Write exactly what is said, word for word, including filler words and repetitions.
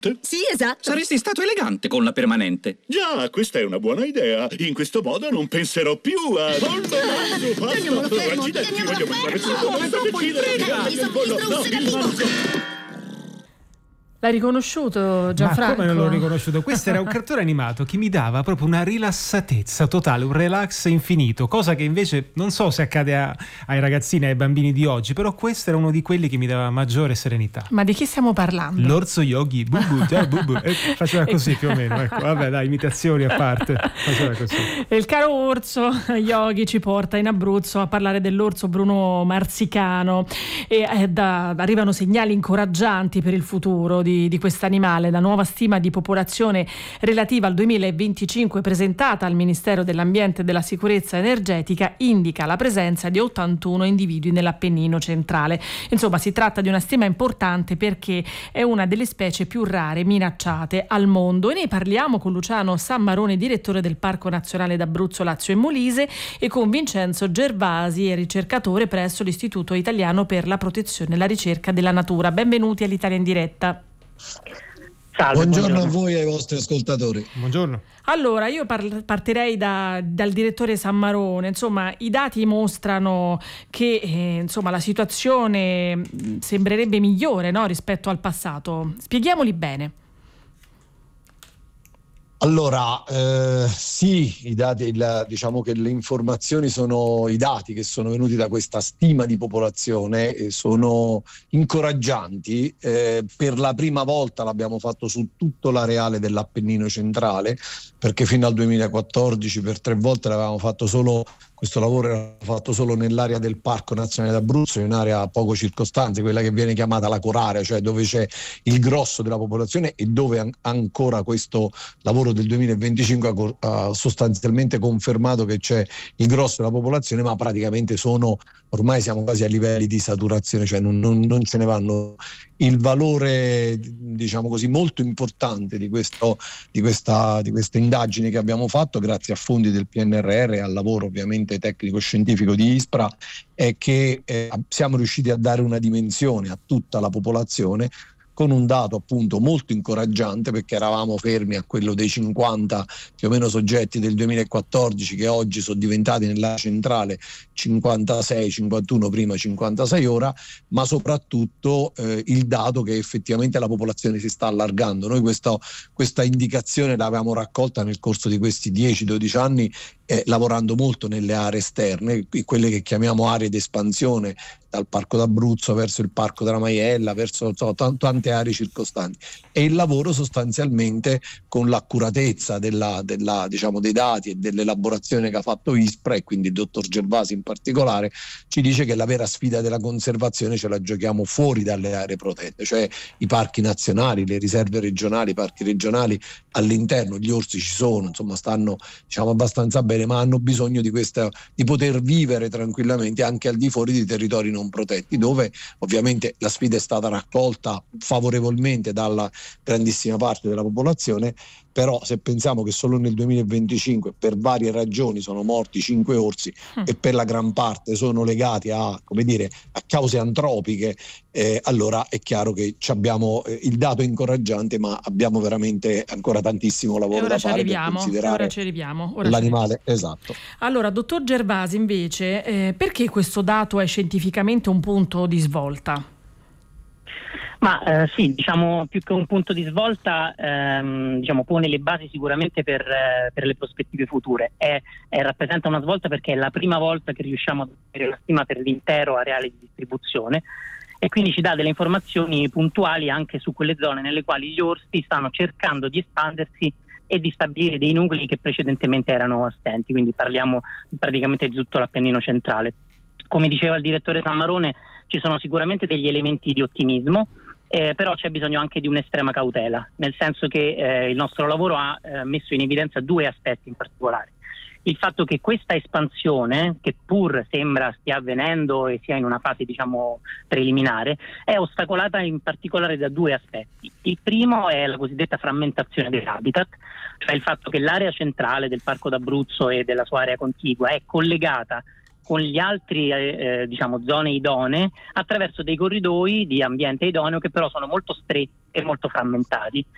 Sì, esatto. Saresti stato elegante con la permanente. Già, questa è una buona idea. In questo modo non penserò più a... Teniamolo fermo, teniamolo fermo. È troppo intriga. Mi somministro un sedativo. L'hai riconosciuto, Gianfranco? Ma come non l'ho riconosciuto? Questo era un cartone animato che mi dava proprio una rilassatezza totale, un relax infinito, cosa che invece non so se accade a, ai ragazzini, ai bambini di oggi, però questo era uno di quelli che mi dava maggiore serenità. Ma di chi stiamo parlando? L'orso Yogi, bubu, già, bubu, e faceva così più o meno, ecco, vabbè dai, imitazioni a parte, faceva così. E il caro orso Yogi ci porta in Abruzzo a parlare dell'orso Bruno Marsicano e eh, da, arrivano segnali incoraggianti per il futuro di Di, di quest'animale. La nuova stima di popolazione relativa al duemilaventicinque presentata al Ministero dell'Ambiente e della Sicurezza Energetica indica la presenza di ottantuno individui nell'Appennino centrale. Insomma, si tratta di una stima importante perché è una delle specie più rare minacciate al mondo e ne parliamo con Luciano Sammarone, direttore del Parco Nazionale d'Abruzzo, Lazio e Molise, e con Vincenzo Gervasi, ricercatore presso l'Istituto Italiano per la Protezione e la Ricerca della Natura. Benvenuti all'Italia in diretta. Salve, buongiorno, buongiorno a voi e ai vostri ascoltatori. Buongiorno. Allora, io par- partirei da, dal direttore Sammarone. Insomma, i dati mostrano che eh, insomma, la situazione sembrerebbe migliore, no, rispetto al passato. Spieghiamoli bene. Allora, eh, sì, i dati, il, diciamo che le informazioni sono i dati che sono venuti da questa stima di popolazione e sono incoraggianti. Eh, per la prima volta l'abbiamo fatto su tutto l'areale dell'Appennino centrale, perché fino al duemilaquattordici per tre volte l'avevamo fatto solo, questo lavoro era fatto solo nell'area del Parco Nazionale d'Abruzzo, in un'area poco circostante, quella che viene chiamata la corarea, cioè dove c'è il grosso della popolazione e dove an- ancora questo lavoro del duemilaventicinque ha, co- ha sostanzialmente confermato che c'è il grosso della popolazione, ma praticamente sono, ormai siamo quasi a livelli di saturazione, cioè non, non, non ce ne vanno. Il valore, diciamo così, molto importante di, questo, di, questa, di questa indagine che abbiamo fatto, grazie a fondi del P N R R e al lavoro ovviamente tecnico-scientifico di ISPRA, è che eh, siamo riusciti a dare una dimensione a tutta la popolazione, con un dato appunto molto incoraggiante, perché eravamo fermi a quello dei cinquanta più o meno soggetti del duemilaquattordici, che oggi sono diventati nella centrale cinquantasei cinquantuno, prima cinquantasei ora, ma soprattutto eh, il dato che effettivamente la popolazione si sta allargando. Noi questa, questa indicazione l'avevamo raccolta nel corso di questi dieci dodici anni, eh, lavorando molto nelle aree esterne, quelle che chiamiamo aree d'espansione, dal Parco d'Abruzzo verso il Parco della Maiella, verso so, t- tante aree circostanti, e il lavoro sostanzialmente con l'accuratezza della, della, diciamo, dei dati e dell'elaborazione che ha fatto ISPRA, e quindi il dottor Gervasi in particolare, ci dice che la vera sfida della conservazione ce la giochiamo fuori dalle aree protette, cioè i parchi nazionali, le riserve regionali, i parchi regionali. All'interno gli orsi ci sono, insomma stanno, diciamo, abbastanza bene, ma hanno bisogno di questa, di poter vivere tranquillamente anche al di fuori di territori non protetti, dove ovviamente la sfida è stata raccolta favorevolmente dalla grandissima parte della popolazione. Però se pensiamo che solo nel duemilaventicinque per varie ragioni sono morti cinque orsi mm. e per la gran parte sono legati a, come dire, a cause antropiche, eh, allora è chiaro che abbiamo eh, il dato è incoraggiante, ma abbiamo veramente ancora tantissimo lavoro da fare per considerare ora ci arriviamo, ora l'animale. Ci arriviamo. Esatto. Allora, dottor Gervasi, invece, eh, perché questo dato è scientificamente un punto di svolta? Ma eh, sì, diciamo, più che un punto di svolta, ehm, diciamo, pone le basi sicuramente per, eh, per le prospettive future. È, è, rappresenta una svolta perché è la prima volta che riusciamo ad avere una stima per l'intero areale di distribuzione, e quindi ci dà delle informazioni puntuali anche su quelle zone nelle quali gli orsi stanno cercando di espandersi e di stabilire dei nuclei che precedentemente erano assenti, quindi parliamo praticamente di tutto l'Appennino centrale. Come diceva il direttore Sammarone, ci sono sicuramente degli elementi di ottimismo, Eh, però c'è bisogno anche di un'estrema cautela, nel senso che eh, il nostro lavoro ha eh, messo in evidenza due aspetti in particolare. Il fatto che questa espansione, che pur sembra stia avvenendo e sia in una fase diciamo preliminare, è ostacolata in particolare da due aspetti. Il primo è la cosiddetta frammentazione dell'habitat, cioè il fatto che l'area centrale del Parco d'Abruzzo e della sua area contigua è collegata con gli altri eh, diciamo zone idonee attraverso dei corridoi di ambiente idoneo che però sono molto stretti e molto frammentati,